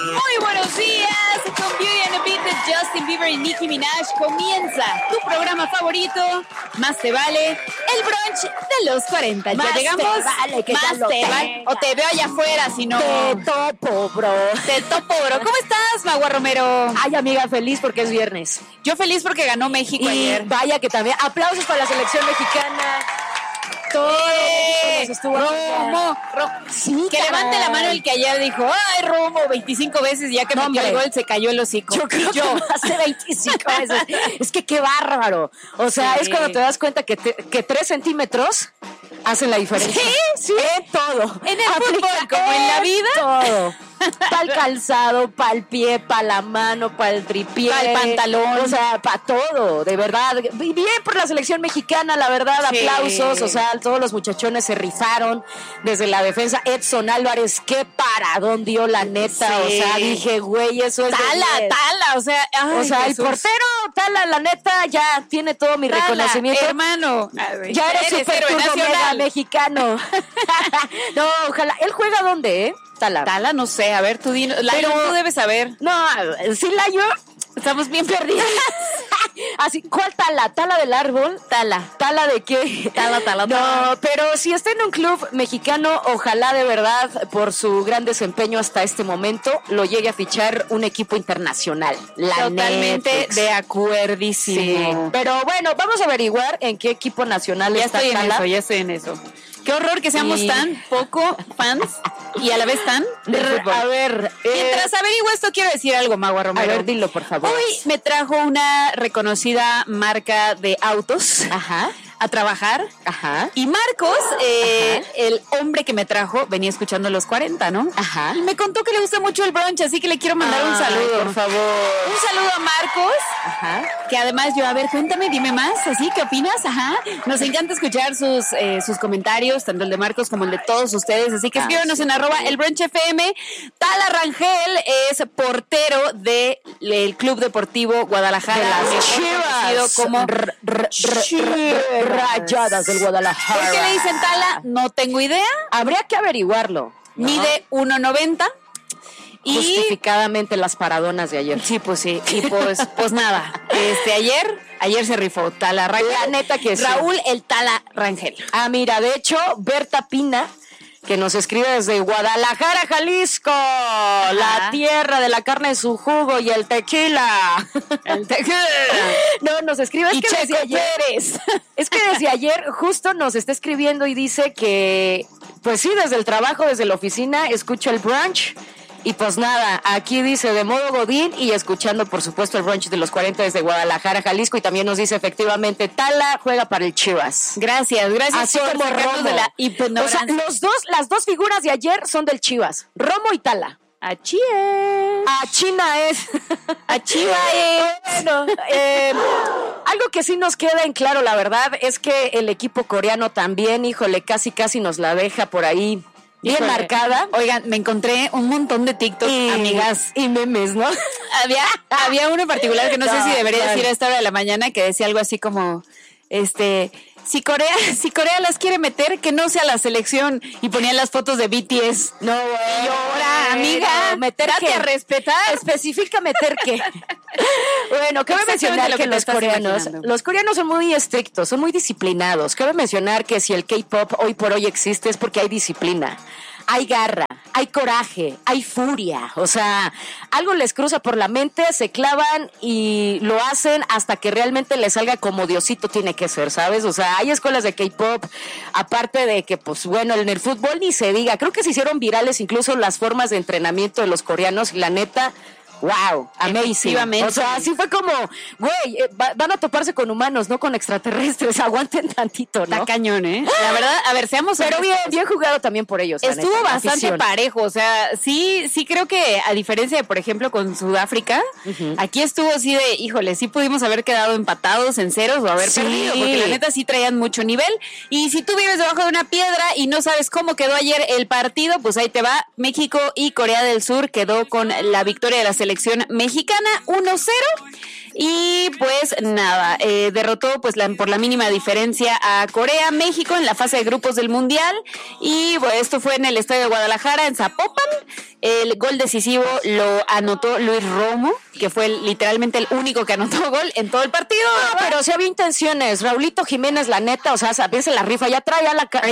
Muy buenos días, con Beauty and the Beat de Justin Bieber y Nicki Minaj comienza tu programa favorito, Más Te Vale, el brunch de los 40. Más ya llegamos, te vale que Más ya lo te vale, tenga. o te veo allá afuera, si no. Te topo, bro. Te topo, bro. ¿Cómo estás, Magua Romero? Ay, amiga, feliz porque es viernes. Yo feliz porque ganó México Y ayer. vaya que también. Aplausos para la selección mexicana. Todo México nos estuvo Romo. Sí, Que caray. levante la mano el que ayer dijo, ay, Romo, 25 veces, y ya que No, metió el hombre. gol, se cayó el hocico. Yo creo que más de 25 veces. Es que qué bárbaro. O sea, Sí. es cuando te das cuenta que 3 centímetros hacen la diferencia. Sí. En todo. En el fútbol, como en la vida. Todo. Para el calzado, para el pie, para la mano, para el tripié. Pa'l pantalón. O sea, para todo, de verdad. Y bien por la selección mexicana, la verdad, Sí. aplausos. O sea, todos los muchachones se rifaron desde la defensa. Edson Álvarez, qué paradón dio la neta. Sí. O sea, dije, güey, eso es de Tala, 10. o sea, ay, O sea, Jesús. el portero, Tala, la neta, ya tiene todo mi Tala, reconocimiento. hermano. Ya eres super héroe turbo mega nacional. mexicano. No, ojalá. ¿Él juega dónde, Tala? Tala, no sé, a ver, tú tú debes saber. No, sí, Layo. Estamos bien perdidos. Así, ¿cuál Tala? ¿Tala del árbol? Tala. ¿Tala de qué? Tala. No, pero si está en un club mexicano, ojalá de verdad, por su gran desempeño hasta este momento, lo llegue a fichar un equipo internacional. Totalmente Netflix. de Sí, acuerdísimo. pero bueno, vamos a averiguar en qué equipo nacional Ya está estoy en Tala. eso, ya estoy en eso. Qué horror que seamos Y- tan poco fans y a la vez tan del fútbol. A ver, Mientras averiguo esto, quiero decir algo, Magua a Romero. ver, dilo, por favor. Hoy me trajo una reconocida marca de autos Ajá, a trabajar. ajá, Y Marcos, el hombre que me trajo, venía escuchando los 40, ¿no? ajá. Y me contó que le gusta mucho el brunch, así que le quiero mandar un Ay, saludo. por favor. Un saludo a Marcos, Ajá. que además yo, a ver, cuéntame, dime más, ¿así? ¿Qué opinas? Ajá. Nos encanta escuchar sus comentarios, tanto el de Marcos como el de todos ustedes, así que escríbanos en @elbrunchfm. Tala Rangel es portero del Club Deportivo Guadalajara. De las mejor conocido Chivas como Rayadas del Guadalajara. ¿Por qué le dicen Tala? No tengo idea. Habría que averiguarlo. ¿no? Mide 1.90 y Justificadamente las paradonas de ayer. sí, pues sí, y pues nada. Ayer se rifó Tala Rangel. La neta que sí. Raúl el Tala Rangel. Ah, mira, de hecho, Berta Pina, que nos escribe desde Guadalajara, Jalisco, la tierra de la carne en su jugo y el tequila. No, nos escribe, es Y que desde Checo ayer, es que desde ayer justo nos está escribiendo y dice que, pues sí, desde el trabajo, desde la oficina, escucha el brunch. Y pues nada, aquí dice de modo godín y escuchando por supuesto el brunch de los 40 desde Guadalajara, Jalisco, y también nos dice efectivamente Tala juega para el Chivas. Gracias Así por como sacarnos Romo. de la O sea, ignorancia. las dos figuras de ayer son del Chivas, Romo y Tala. Achie. A China es. A Chiva es. Bueno, algo que sí nos queda en claro, la verdad, es que el equipo coreano también, híjole, casi nos la deja por ahí bien Híjole. marcada. Oigan, me encontré un montón de TikTok, amigas. Y memes, ¿no? Había uno en particular que no sé si debería claro. decir a esta hora de la mañana, que decía algo así como, si Corea las quiere meter, que no sea la selección, y ponían las fotos de BTS. No, Y ahora, amiga, meter date qué. a respetar. Especifica meter qué. Bueno, cabe Exactamente mencionar lo que que te estás imaginando. los coreanos son muy estrictos, son muy disciplinados. Cabe mencionar que si el K-pop hoy por hoy existe es porque hay disciplina. Hay garra, hay coraje, hay furia, o sea, algo les cruza por la mente, se clavan y lo hacen hasta que realmente les salga como Diosito tiene que ser, ¿sabes? O sea, hay escuelas de K-pop, aparte de que, pues bueno, en el fútbol ni se diga, creo que se hicieron virales incluso las formas de entrenamiento de los coreanos y la neta, wow, amazing. Efectivamente. O sea, así fue como, güey, van a toparse con humanos, no con extraterrestres, aguanten tantito, ¿no? Está cañón, ¿eh? La verdad, a ver, seamos Pero honestos. bien jugado también por ellos. la Estuvo neta, la bastante afición. parejo, o sea, sí creo que a diferencia de, por ejemplo, con Sudáfrica, aquí estuvo así de, híjole, sí pudimos haber quedado empatados en ceros o haber Sí. perdido, porque la neta sí traían mucho nivel, y si tú vives debajo de una piedra y no sabes cómo quedó ayer el partido, pues ahí te va, México y Corea del Sur quedó con la victoria de la selección mexicana 1-0. Y pues nada, derrotó pues por la mínima diferencia a Corea, México en la fase de grupos del Mundial. Y bueno, esto fue en el Estadio de Guadalajara, en Zapopan. El gol decisivo lo anotó Luis Romo, que fue literalmente el único que anotó gol en todo el partido. Pero sí había intenciones. Raulito Jiménez, la neta, o sea, también se la rifa, ya trae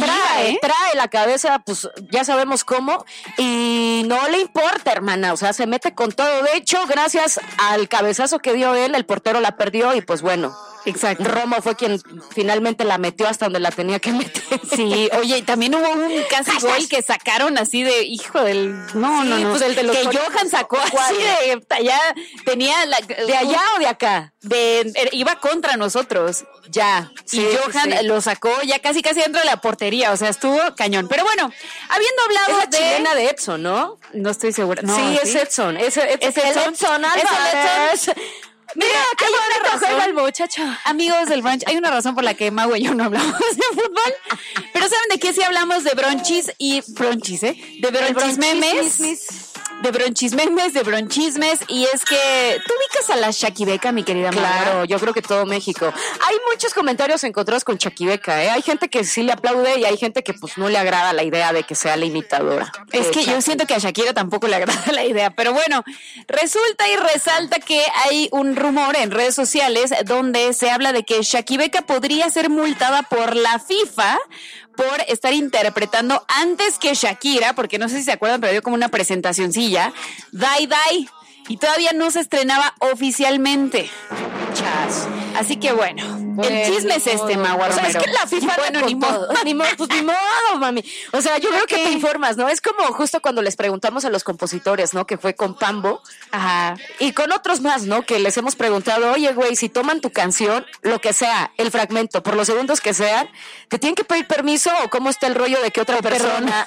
la cabeza, pues ya sabemos cómo, y no le importa, hermana, o sea, se mete con todo. De hecho, gracias al cabezazo que dio él, el portero la perdió y pues bueno. Exacto. Romo fue quien finalmente la metió hasta donde la tenía que meter. Sí, oye, también hubo un casi gol que sacaron así de hijo del... No. Pues el de los que Johan sacó así de... Ya tenía... ¿De allá o de acá? Iba contra nosotros. Ya. Sí, y Johan lo sacó ya casi dentro de la portería, o sea, estuvo cañón. Pero bueno, habiendo hablado es la chilena de Edson, ¿no? No estoy segura. No, sí, es Edson. Es Edson Álvarez. Mira, qué bonito juega el muchacho. Amigos del brunch, hay una razón por la que Mau y yo no hablamos de fútbol. Pero ¿saben de qué sí hablamos? De bronchis y bronchis, ¿eh? De bronchis memes. De bronchismemes, de bronchismes. Y es que tú ubicas a la Shakibeca, mi querida Maga. Claro, yo creo que todo México. Hay muchos comentarios encontrados con Shakibeca, ¿eh? Hay gente que sí le aplaude y hay gente que pues no le agrada la idea de que sea la imitadora. Es que yo siento que a Shakira tampoco le agrada la idea. Pero bueno, resulta y resalta que hay un rumor en redes sociales donde se habla de que Shakibeca podría ser multada por la FIFA por estar interpretando antes que Shakira, porque no sé si se acuerdan, pero dio como una presentacioncilla, Die Die, y todavía no se estrenaba oficialmente. Chas. Así que bueno, el chisme es Magua Romero. O sea, es que la FIFA ni modo. Pues ni modo, mami. O sea, yo creo que te informas, ¿no? Es como justo cuando les preguntamos a los compositores, ¿no? Que fue con Pambo. Ajá. Y con otros más, ¿no? Que les hemos preguntado, oye, güey, si toman tu canción, lo que sea, el fragmento, por los segundos que sean, ¿te tienen que pedir permiso o cómo está el rollo de que otra persona...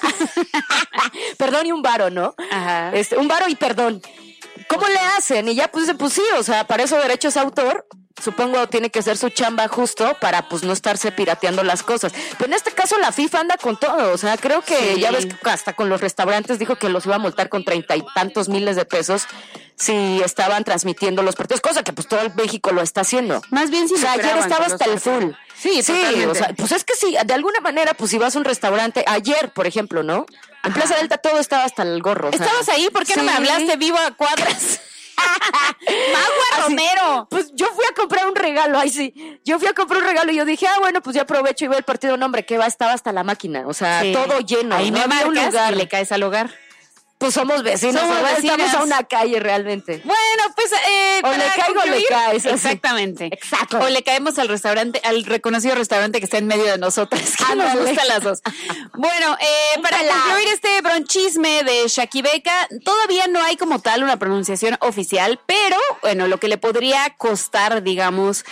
Perdón y un varo, ¿no? Ajá. Un varo y perdón. ¿Cómo le hacen? Y ya pues sí, o sea, para eso derechos de autor, supongo tiene que ser su chamba justo para pues no estarse pirateando las cosas. Pero en este caso la FIFA anda con todo, o sea, creo que ya ves que hasta con los restaurantes dijo que los iba a multar con 30 y tantos miles de pesos si estaban transmitiendo los partidos, cosa que pues todo el México lo está haciendo. Más bien si o sea, ayer estaba hasta el full. Sí, o sea, pues es que sí, de alguna manera, pues si vas a un restaurante, ayer, por ejemplo, ¿no? En Plaza Delta todo estaba hasta el gorro. ¿Estabas ahí? ¿Por qué no me hablaste vivo a cuadras? Magua Romero. Pues yo fui a comprar un regalo, yo fui a comprar un regalo y yo dije, bueno, pues ya aprovecho y veo el partido, no, hombre, que estaba hasta la máquina, o sea, todo lleno. Ahí no me había marcas un lugar. y le caes al hogar. Pues somos vecinos, estamos a una calle realmente. Bueno, pues o le caigo o le caes. Exactamente. Exacto. O le caemos al restaurante, al reconocido restaurante que está en medio de nosotras, que nos gustan las dos. Bueno, para concluir este bronchisme de Shakibeca, todavía no hay como tal una pronunciación oficial, pero bueno, lo que le podría costar, digamos,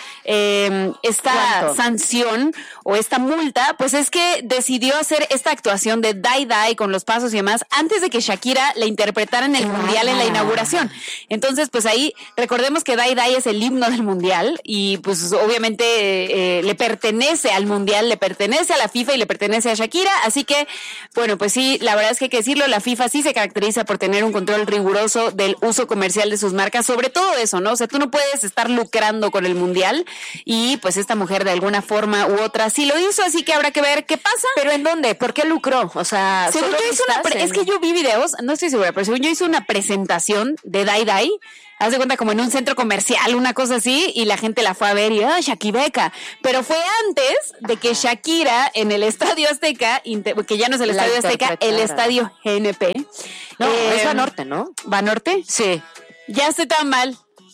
esta sanción o esta multa, pues es que decidió hacer esta actuación de Die Die con los pasos y demás antes de que Shakira la interpretara en el Mundial en la inauguración. Entonces, pues ahí, recordemos que Die Die es el himno del Mundial y pues obviamente le pertenece al Mundial, le pertenece a la FIFA y le pertenece a Shakira, así que, bueno, pues sí, la verdad es que hay que decirlo, la FIFA sí se caracteriza por tener un control riguroso del uso comercial de sus marcas, sobre todo eso, ¿no? O sea, tú no puedes estar lucrando con el Mundial y pues esta mujer de alguna forma u otra sí lo hizo, así que habrá que ver qué pasa. ¿Pero en dónde? ¿Por qué lucró? O sea, según yo hizo es que yo vi videos, no estoy segura, pero según yo hice una presentación de Die Die, haz de cuenta como en un centro comercial, una cosa así, y la gente la fue a ver y Shakibeca, pero fue antes de que Shakira en el Estadio Azteca, que ya no es el Estadio Azteca, el Estadio GNP. No, es Banorte, ¿no? ¿Banorte? Sí. Ya estoy tan mal.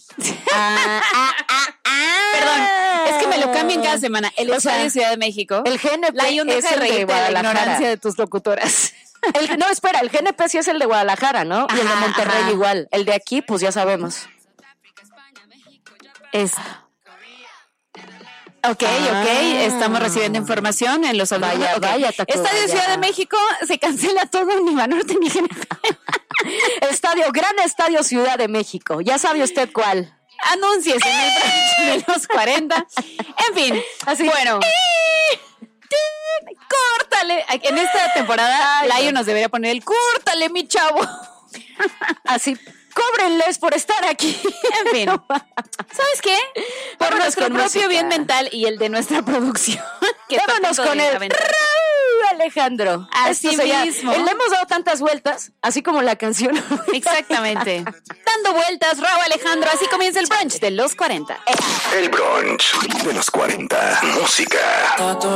Perdón, es que me lo cambian cada semana. El Estadio Ciudad de México. El GNP es el de Guadalajara. La ignorancia de tus locutoras. No, espera, el GNP sí es el de Guadalajara, ¿no? Y el de Monterrey igual. El de aquí, pues ya sabemos. Ok, estamos recibiendo información en los Vaya, Estadio Ciudad de México, se cancela todo, ni Banorte ni GNP. Gran Estadio Ciudad de México. Ya sabe usted cuál. Anúnciese en el brunch de los 40. En fin, así. Bueno. ¡Córtale! En esta temporada, Layo nos debería poner el córtale, mi chavo. Así, cóbrenles por estar aquí. En fin. ¿Sabes qué? Por Vámonos nuestro con propio música. bien mental y el de nuestra producción. Que está a Vámonos punto con de el aventar. Raúl Alejandro. Así Esto sería- mismo. Le hemos dado tantas vueltas, así como la canción. Exactamente. Dando vueltas, Raúl Alejandro. Así comienza el brunch de los 40. El brunch de los 40. Música.